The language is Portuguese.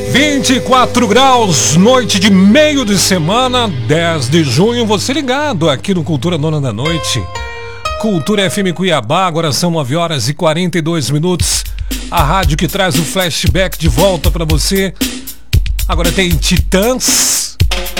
24 graus, noite de meio de semana, 10 de junho, você ligado aqui no Cultura Nona da Noite. Cultura FM Cuiabá, agora são 9 horas e 42 minutos. A rádio que traz o flashback de volta pra você. Agora tem Titãs,